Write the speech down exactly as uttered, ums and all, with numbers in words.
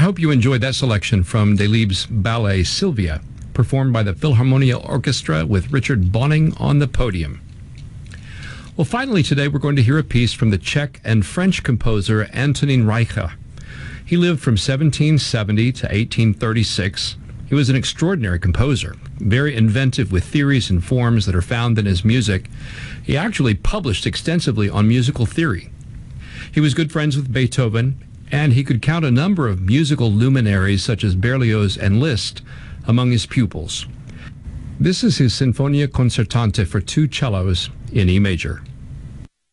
hope you enjoyed that selection from Delibes' ballet Sylvia, performed by the Philharmonia Orchestra with Richard Bonning on the podium. Well, finally today we're going to hear a piece from the Czech and French composer Antonín Reicha. He lived from seventeen seventy to eighteen thirty-six. He was an extraordinary composer, very inventive with theories and forms that are found in his music. He actually published extensively on musical theory. He was good friends with Beethoven, and he could count a number of musical luminaries such as Berlioz and Liszt among his pupils. This is his Sinfonia Concertante for two cellos in E major.